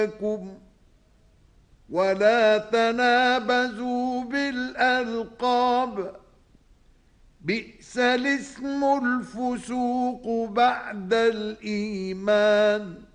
لكم ولا تنابزوا بالألقاب بئس الاسم الفسوق بعد الإيمان